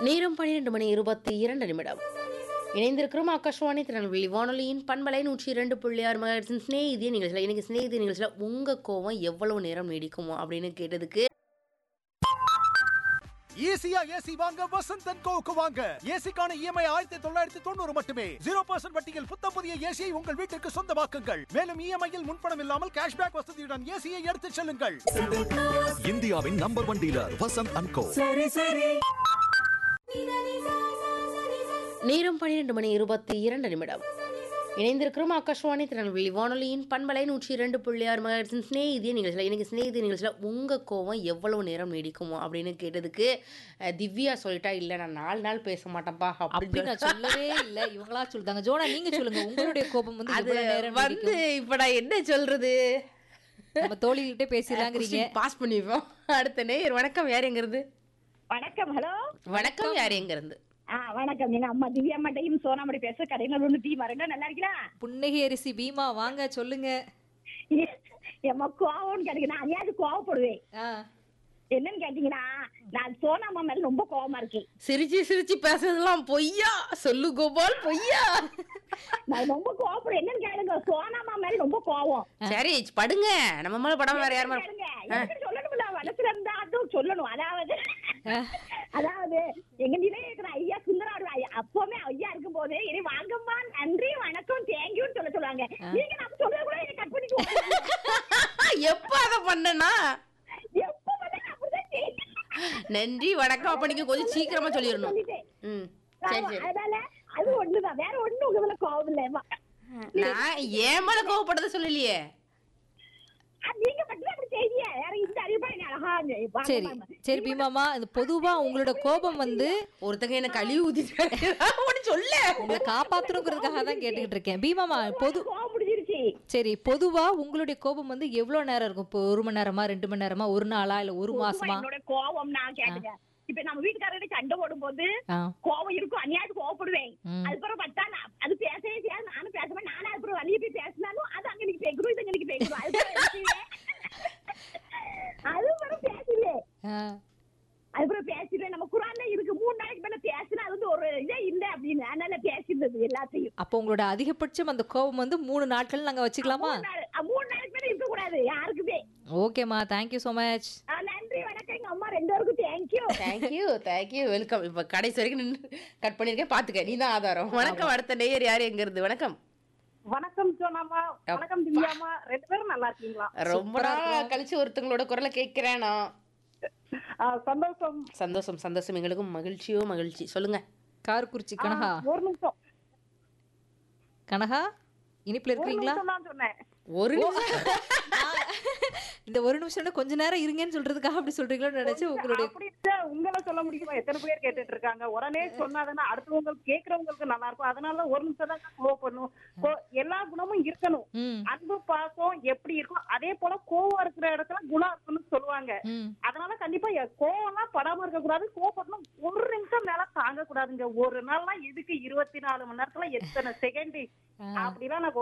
நேரம் 12:22 இணைந்திருக்கிறோம் ஆகாஷ்வாணி திருநெல்வேலி வானொலியின் பண்பலை 102.6 மெகாஹெர்ட்ஸின் சிநேகிதிய நிகழ்ச்சியில். இன்னைக்கு சிநேகிதிய நிகழ்ச்சியில் உங்க கோவம் எவ்வளவு நேரம் நீடிக்குமோ அப்படின்னு கேட்டதுக்கு ஈஸியா ஏசி வாங்க வசந்த் அண்ட் கோவுக்கு வாங்க. ஏசிக்கான இஎம்ஐ 1990 மட்டுமே. 0% வட்டியில் புத்தம் புதிய ஏசியை உங்கள் வீட்டிற்கு சொந்தமாக்குங்கள். மேலும் இஎம்ஐயில் முன்பணம் இல்லாமல் கேஷ்பேக் வசதியுடன் ஏசியை எடுத்துச் செல்லுங்கள். இந்தியாவின் நம்பர் 1 டீலர் வசந்த் அண்ட் கோ. நேரம் 12:22 இணைந்திருக்கிறோம் ஆகாஷ்வாணி திருநெல்வேலி வானொலியின் பண்பலை 102.6 மெகாஹெர்ட்ஸின் சிநேகிதிய நிகழ்ச்சியில். இன்னைக்கு சிநேகிதிய நிகழ்ச்சியில் உங்க கோவம் எவ்வளவு நேரம் நீடிக்குமோ அப்படின்னு கேட்டதுக்கு திவ்யா சொல்லிட்டா, இல்லை நான் 4 நாள் பேச மாட்டேன்ப்பா அப்படி நான் சொல்லவே இல்ல. இவங்களா சொல்லுதாங்க. ஜோனா நீங்க சொல்லுங்க, உங்களுடைய கோபம் வந்து அது எவ்வளவு நேரம் வந்து இப்ப நான் என்ன சொல்றது, நம்ம தோழிகிட்டே பேசிடலாங்கிறீங்க. பாஸ் பண்ணிப்போம். அடுத்த நேயர் வணக்கம். யார் எங்கிறது? வணக்கம். ஹலோ வணக்கம். யார் எங்கிறது? வணக்கம். எங்க அம்மா திவ்யா அம்மாட்டையும் சோனாமடி பேச கடையில ஒண்ணு டீ வரங்க. நல்லா இருக்கீங்களா? புன்னகை அரிசி பீமா வாங்க சொல்லுங்க. எம்மா கோவம்னு கேட்டீங்கன்னா அதையாவது கோவப்படுவேன். என்னன்னு கேட்டீங்கன்னா, நான் சோனாமா மேல ரொம்ப கோவமா இருக்கேன். சிரிச்சு சிரிச்சு பேசுறதெல்லாம் பொய்யா சொல்லு கோபால், பொய்யா. நான் ரொம்ப கோவப்படுறேன். என்னன்னு கேளுங்க, சோனாமா மேல ரொம்ப கோவம். சரி படுங்க, நம்ம மேல படம் வேற யார் மேல சொல்லணும்ல, மனசுல இருந்தா அதுவும் சொல்லணும். அதாவது எங்க நிலையத்துல ஐயா சுந்தராடு அப்பவுமே ஐயா இருக்கும் போது இனி வாங்கம்மா நன்றி வணக்கம் தேங்க்யூன்னு சொல்லுவாங்க. நீங்க நம்ம சொல்ல கூட கட் பண்ணி எப்ப அத பண்ணனா நன்றி வணக்கம் அப்ப நீங்க கொஞ்சம் சீக்கிரமா சொல்லிடணும். சரி சரி, அதனால அது ஒண்ணுதான், வேற ஒண்ணு உங்க மேல கோவம் இல்ல. நான் ஏன் மேல கோவப்பட்டத சொல்லலையே. நீங்க மட்டும் அப்படி செய்ய வேற இந்த அறிவா அழகா. சரி சரி பீமாமா, பொதுவா உங்களோட கோபம் வந்து ஒருத்தங்க என்ன கழுவி ஊத்திட்டு சொல்ல உங்களை காப்பாத்தணுங்கிறதுக்காக தான் கேட்டுக்கிட்டு இருக்கேன். பீமாமா கோவம் முடிஞ்சிருச்சு. சரி, பொதுவா உங்களுடைய கோபம் வந்து எவ்வளவு நேரம் இருக்கும்? இப்போ 1 மணி நேரமா, 2 மணி நேரமா, 1 நாளா, இல்ல 1 மாசமா? என்னோட கோவம் நான் கேட்டுங்க. இப்ப நம்ம வீட்டுக்காரர்கிட்ட சண்டை போடும் போது கோவம் இருக்கும், அநியாயத்துக்கு கோவப்படுவேன். அதுக்கப்புறம் பார்த்தா அது பேசவே செய்யாது, நானும் பேசுவேன். நானும் அதுக்கப்புறம் வழிய போய் பேசினாலும் அது அங்க நீங்க பேக்கணும், இது எனக்கு பேக்கணும். அதுக்கப்புறம் பேசுவேன். அதுக்கப்புறம் பேசிடுவேன். நம்ம குரான்ல இருக்கு 3 நாளைக்கு மேல பேசினா அது வந்து ஒரு இதே இல்ல அப்படின்னு. அதனால பேசிடுறது எல்லாத்தையும். அப்போ உங்களோட அதிகபட்சம் அந்த கோபம் வந்து 3 நாட்கள் நாங்க வச்சுக்கலாமா? 3 நாளைக்கு மேல இருக்க கூடாது யாருக்குமே. ஓகேமா, தேங்க்யூ சோ மச். நன்றி வணக்கம். எங்க அம்மா 2 பேருக்கும் தேங்க்யூ. Thank you welcome. இப்ப கடைசி வரைக்கும் நின்று கட் பண்ணிருக்கேன், பாத்துக்க, நீ தான் ஆதாரம். வணக்கம். அடுத்த நேயர் யாரு எங்கிறது? வணக்கம். வணக்கம் சோனாமா. வணக்கம் திவ்யாமா. 2 பேரும் நல்லா இருக்கீங்களா? ரொம்ப நாள் கழிச்சு ஒருத்தங்களோட குரலை கேட்கிறேன் நான். சந்தோஷம் சந்தோஷம் சந்தோஷம். எங்களுக்கும் மகிழ்ச்சியோ மகிழ்ச்சி. சொல்லுங்க. கார்குறிச்சி கனகா. ஒரு நிமிஷம் கனகா, இனிப்புல இருக்கீங்களா? சொன்னேன். ஒரு நிமிஷம். இந்த 1 நிமிஷம் கொஞ்ச நேரம் இருங்கன்னு சொல்றதுக்காக அப்படி சொல்றீங்களோன்னு நினைச்சு உங்களுடைய உங்களை சொல்ல முடியுமா? எத்தனை பேர் கேட்டுட்டு இருக்காங்க. உடனே சொன்னாதானே அடுத்தவங்களுக்கு கேட்கறவங்களுக்கு நல்லா இருக்கும். அதனால 1 நிமிஷம் தான் கோவம் பண்ணும். எல்லா குணமும் இருக்கணும். அன்பு பாசம் எப்படி இருக்கும் அதே போல கோவம் இருக்கிற இடத்துல குணம் இருக்குன்னு சொல்லுவாங்க. அதனால கண்டிப்பா கோவம்லாம் படாம இருக்க கூடாது. கோவப்படணும். 1 நிமிஷம் மேல தாங்க கூடாதுங்க. ஒரு நாள்லாம் எதுக்கு 24 மணி நேரத்துல எத்தனை செகண்ட் அப்படிலாம் நான்